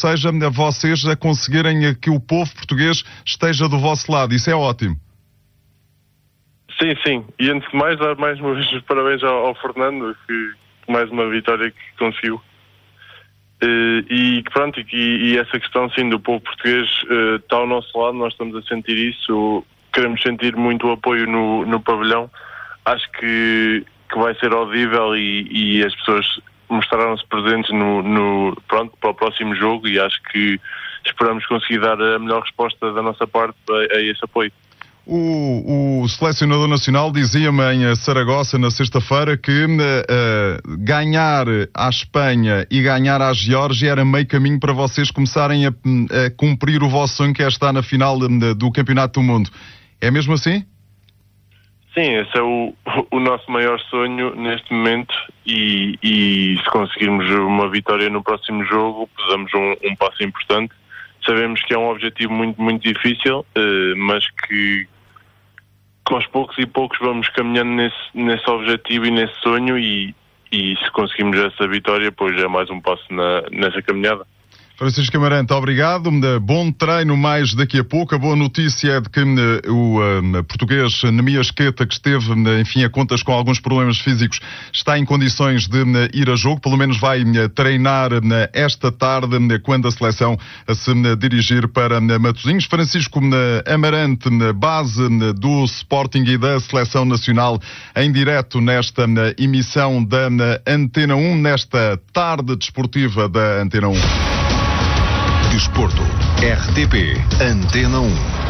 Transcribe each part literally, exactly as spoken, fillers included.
seja, vocês a conseguirem que o povo português esteja do vosso lado. Isso é ótimo. Sim, sim. E antes de mais, dar mais uma vez os parabéns ao, ao Fernando, que mais uma vitória que conseguiu. Uh, e pronto, e, e essa questão sim do povo português uh, está ao nosso lado, nós estamos a sentir isso, queremos sentir muito o apoio no, no pavilhão. Acho que, que vai ser audível e, e as pessoas mostraram-se presentes no, no, pronto, para o próximo jogo, e acho que esperamos conseguir dar a melhor resposta da nossa parte a, a esse apoio. O, o selecionador nacional dizia-me em Saragossa na sexta-feira que uh, ganhar à Espanha e ganhar à Geórgia era meio caminho para vocês começarem a, a cumprir o vosso sonho, que é estar na final de, do Campeonato do Mundo. É mesmo assim? Sim, esse é o, o nosso maior sonho neste momento, e, e se conseguirmos uma vitória no próximo jogo, damos um, um passo importante. Sabemos que é um objetivo muito, muito difícil, uh, mas que aos poucos e poucos vamos caminhando nesse, nesse objetivo e nesse sonho, e, e se conseguimos essa vitória, pois é mais um passo na, nessa caminhada. Francisco Amarante, obrigado. Bom treino mais daqui a pouco. A boa notícia é de que o uh, português Nemias Queta, que esteve, enfim, a contas com alguns problemas físicos, está em condições de uh, ir a jogo. Pelo menos vai uh, treinar uh, esta tarde, uh, quando a seleção uh, se uh, dirigir para uh, Matosinhos. Francisco uh, Amarante, uh, base uh, do Sporting e da Seleção Nacional, em direto nesta uh, emissão da uh, Antena um, nesta tarde desportiva da Antena um. Desporto, R T P, Antena um.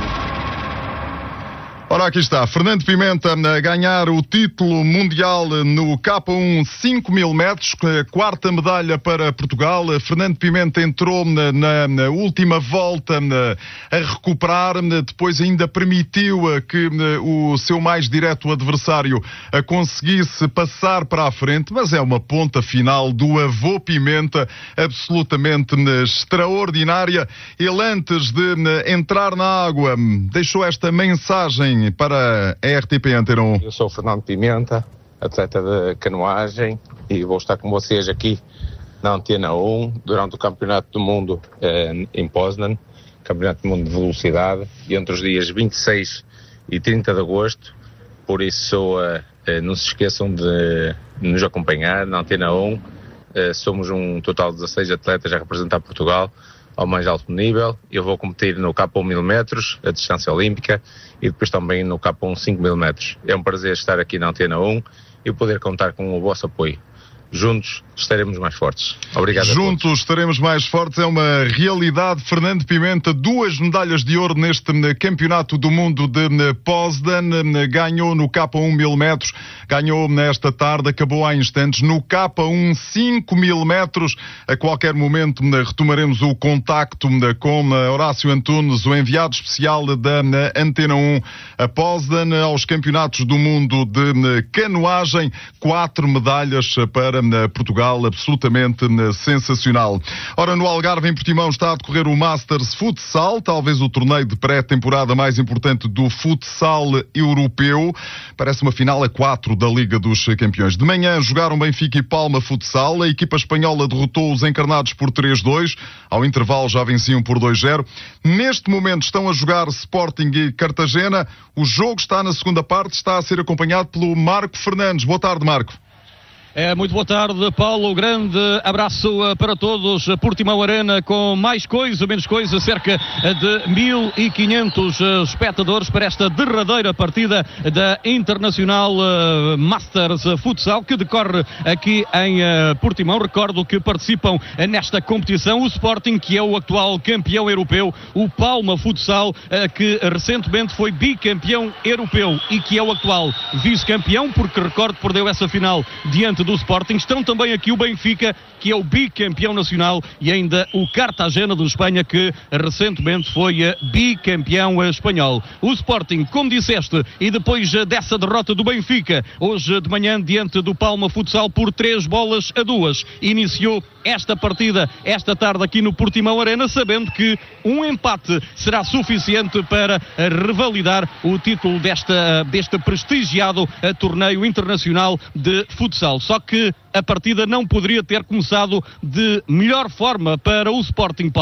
Ora, aqui está, Fernando Pimenta a ganhar o título mundial no K um cinco mil metros, quarta medalha para Portugal. Fernando Pimenta entrou na, na, na última volta na, a recuperar, depois ainda permitiu que o seu mais direto adversário conseguisse passar para a frente, mas é uma ponta final do avô Pimenta absolutamente extraordinária. Ele, antes de entrar na água, deixou esta mensagem para a R T P Antena um. Eu sou o Fernando Pimenta, atleta de canoagem, e vou estar com vocês aqui na Antena um durante o Campeonato do Mundo eh, em Poznan, Campeonato do Mundo de Velocidade, entre os dias vinte e seis e trinta de agosto. Por isso, eh, eh, não se esqueçam de nos acompanhar na Antena um. Eh, somos um total de dezasseis atletas a representar Portugal ao mais alto nível. Eu vou competir no K um mil metros, a distância olímpica, e depois também no K um cinco mil metros. É um prazer estar aqui na Antena um e poder contar com o vosso apoio. Juntos estaremos mais fortes. Obrigado. Juntos estaremos mais fortes, é uma realidade. Fernando Pimenta, duas medalhas de ouro neste Campeonato do Mundo de Poznan, ganhou no K um mil metros, ganhou nesta tarde, acabou há instantes no K um cinco mil metros. A qualquer momento retomaremos o contacto com Horácio Antunes, o enviado especial da Antena um a Poznan, aos Campeonatos do Mundo de canoagem. Quatro medalhas para Portugal, absolutamente sensacional. Ora, no Algarve, em Portimão, está a decorrer o Masters Futsal, talvez o torneio de pré-temporada mais importante do futsal europeu. Parece uma final a quatro da Liga dos Campeões. De manhã jogaram Benfica e Palma Futsal. A equipa espanhola derrotou os encarnados por três dois. Ao intervalo já venciam por dois zero. Neste momento estão a jogar Sporting e Cartagena. O jogo está na segunda parte, está a ser acompanhado pelo Marco Fernandes. Boa tarde, Marco. É, muito boa tarde, Paulo. Grande abraço para todos. Portimão Arena com mais coisa, menos coisa, cerca de mil e quinhentos espectadores para esta derradeira partida da Internacional Masters Futsal, que decorre aqui em Portimão. Recordo que participam nesta competição o Sporting, que é o atual campeão europeu, o Palma Futsal, que recentemente foi bicampeão europeu e que é o atual vice-campeão, porque recordo perdeu essa final diante do Sporting. Estão também aqui o Benfica, que é o bicampeão nacional, e ainda o Cartagena de Espanha, que recentemente foi bicampeão espanhol. O Sporting, como disseste, e depois dessa derrota do Benfica, hoje de manhã diante do Palma Futsal por três bolas a duas, iniciou esta partida esta tarde aqui no Portimão Arena, sabendo que um empate será suficiente para revalidar o título desta, deste prestigiado torneio internacional de futsal. Só que a partida não poderia ter começado de melhor forma para o Sporting.